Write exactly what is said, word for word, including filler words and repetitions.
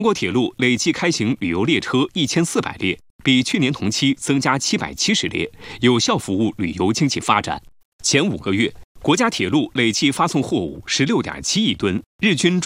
中国铁路累计开行旅游列车一千四百列，比去年同期增加七百七十列，有效服务旅游经济发展。前五个月，国家铁路累计发送货物十六点七亿吨，日均